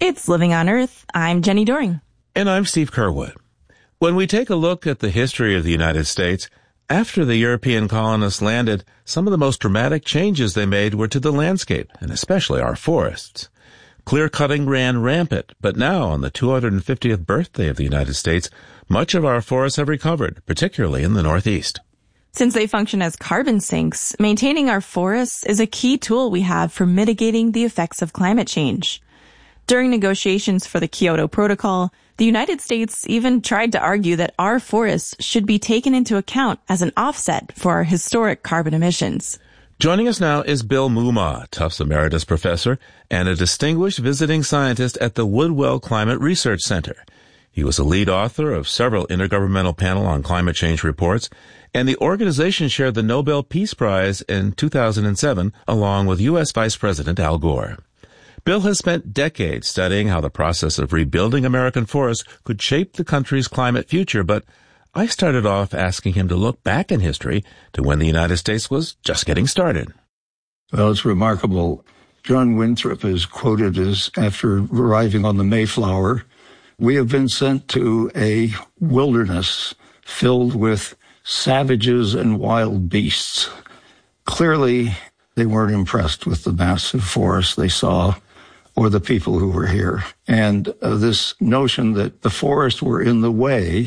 It's Living on Earth. I'm Jenny Doring. And I'm Steve Curwood. When we take a look at the history of the United States, after the European colonists landed, some of the most dramatic changes they made were to the landscape, and especially our forests. Clear-cutting ran rampant, but now, on the 250th birthday of the United States, much of our forests have recovered, particularly in the Northeast. Since they function as carbon sinks, maintaining our forests is a key tool we have for mitigating the effects of climate change. During negotiations for the Kyoto Protocol, the United States even tried to argue that our forests should be taken into account as an offset for our historic carbon emissions. Joining us now is Bill Moomaw, Tufts Emeritus Professor and a distinguished visiting scientist at the Woodwell Climate Research Center. He was a lead author of several Intergovernmental Panel on Climate Change reports, and the organization shared the Nobel Peace Prize in 2007 along with U.S. Vice President Al Gore. Bill has spent decades studying how the process of rebuilding American forests could shape the country's climate future, but I started off asking him to look back in history to when the United States was just getting started. Well, it's remarkable. John Winthrop is quoted as, after arriving on the Mayflower, "We have been sent to a wilderness filled with savages and wild beasts." Clearly, they weren't impressed with the massive forests they saw or the people who were here. And this notion that the forests were in the way